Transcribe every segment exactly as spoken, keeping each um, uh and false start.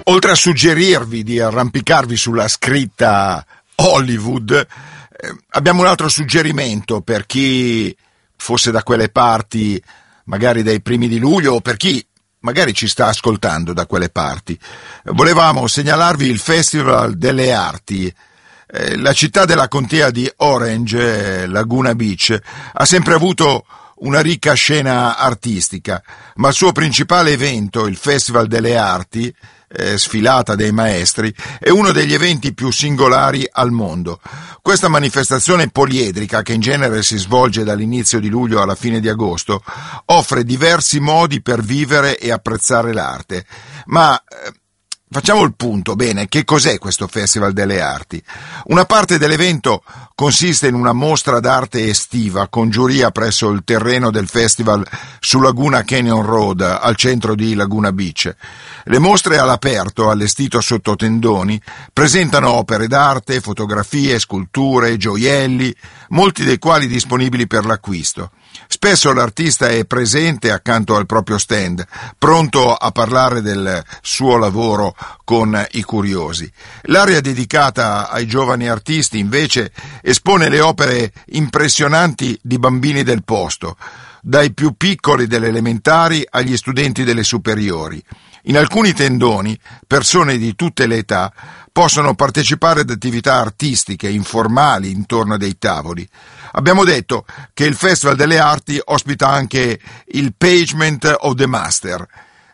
Oltre a suggerirvi di arrampicarvi sulla scritta Hollywood, eh, abbiamo un altro suggerimento per chi fosse da quelle parti, magari dai primi di luglio, o per chi magari ci sta ascoltando da quelle parti. Volevamo segnalarvi il Festival delle Arti. Eh, la città della contea di Orange, eh, Laguna Beach, ha sempre avuto una ricca scena artistica, ma il suo principale evento, il Festival delle Arti, eh, sfilata dei maestri, è uno degli eventi più singolari al mondo. Questa manifestazione poliedrica, che in genere si svolge dall'inizio di luglio alla fine di agosto, offre diversi modi per vivere e apprezzare l'arte. Ma eh, facciamo il punto. Bene, che cos'è questo Festival delle Arti? Una parte dell'evento consiste in una mostra d'arte estiva con giuria presso il terreno del festival su Laguna Canyon Road, al centro di Laguna Beach. Le mostre all'aperto, allestito sotto tendoni, presentano opere d'arte, fotografie, sculture, gioielli, molti dei quali disponibili per l'acquisto. Spesso l'artista è presente accanto al proprio stand, pronto a parlare del suo lavoro con i curiosi. L'area dedicata ai giovani artisti, invece, espone le opere impressionanti di bambini del posto, dai più piccoli delle elementari agli studenti delle superiori. In alcuni tendoni, persone di tutte le età possono partecipare ad attività artistiche informali intorno a dei tavoli. Abbiamo detto che il Festival delle Arti ospita anche il Pagement of the Master,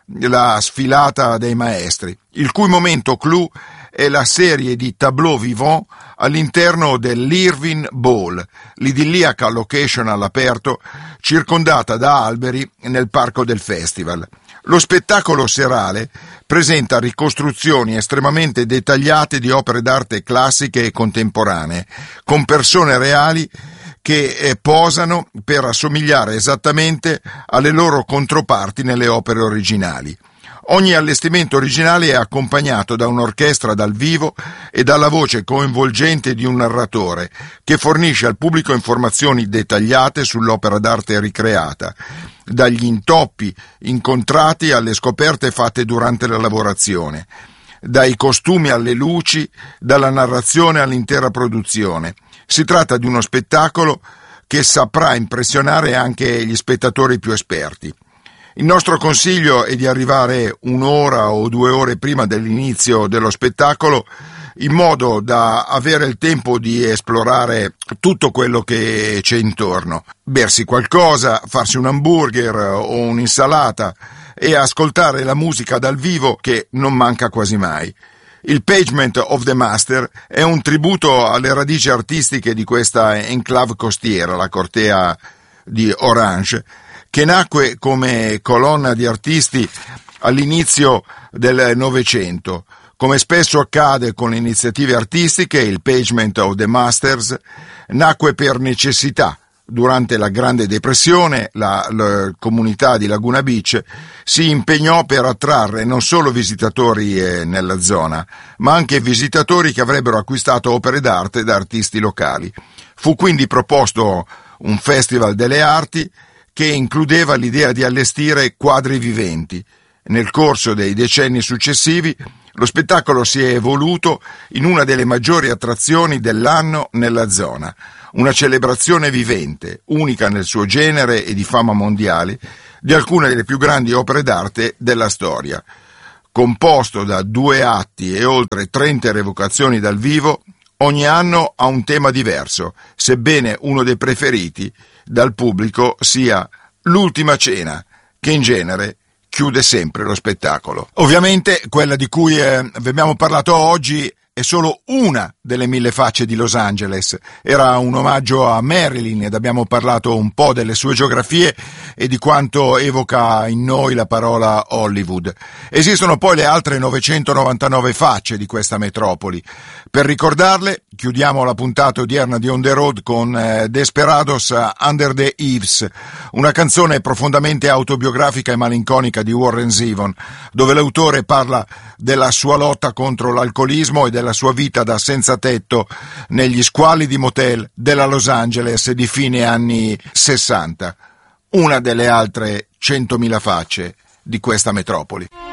la sfilata dei maestri, il cui momento clou è la serie di tableau vivant all'interno dell'Irving Ball, l'idilliaca location all'aperto circondata da alberi nel parco del festival. Lo spettacolo serale presenta ricostruzioni estremamente dettagliate di opere d'arte classiche e contemporanee, con persone reali che posano per assomigliare esattamente alle loro controparti nelle opere originali. Ogni allestimento originale è accompagnato da un'orchestra dal vivo e dalla voce coinvolgente di un narratore che fornisce al pubblico informazioni dettagliate sull'opera d'arte ricreata, dagli intoppi incontrati alle scoperte fatte durante la lavorazione, dai costumi alle luci, dalla narrazione all'intera produzione. Si tratta di uno spettacolo che saprà impressionare anche gli spettatori più esperti. Il nostro consiglio è di arrivare un'ora o due ore prima dell'inizio dello spettacolo, in modo da avere il tempo di esplorare tutto quello che c'è intorno, bersi qualcosa, farsi un hamburger o un'insalata e ascoltare la musica dal vivo, che non manca quasi mai. Il Pagement of the Master è un tributo alle radici artistiche di questa enclave costiera, la Cortea di Orange, che nacque come colonna di artisti all'inizio del Novecento. Come spesso accade con le iniziative artistiche, il Pagement of the Masters nacque per necessità. Durante la Grande Depressione, la, la comunità di Laguna Beach si impegnò per attrarre non solo visitatori eh, nella zona, ma anche visitatori che avrebbero acquistato opere d'arte da artisti locali. Fu quindi proposto un Festival delle Arti che includeva l'idea di allestire quadri viventi. Nel corso dei decenni successivi, lo spettacolo si è evoluto in una delle maggiori attrazioni dell'anno nella zona, una celebrazione vivente, unica nel suo genere e di fama mondiale, di alcune delle più grandi opere d'arte della storia. Composto da due atti e oltre trenta revocazioni dal vivo, ogni anno ha un tema diverso, sebbene uno dei preferiti dal pubblico sia l'ultima cena, che in genere chiude sempre lo spettacolo. Ovviamente quella di cui eh, vi abbiamo parlato oggi è solo una delle mille facce di Los Angeles. Era un omaggio a Marilyn ed abbiamo parlato un po' delle sue geografie e di quanto evoca in noi la parola Hollywood. Esistono poi le altre novecentonovantanove facce di questa metropoli. Per ricordarle, chiudiamo la puntata odierna di On the Road con eh, Desperados Under the Eaves, una canzone profondamente autobiografica e malinconica di Warren Zevon, dove l'autore parla della sua lotta contro l'alcolismo e della sua vita da senza tetto negli squalidi motel della Los Angeles di fine anni sessanta. Una delle altre centomila facce di questa metropoli.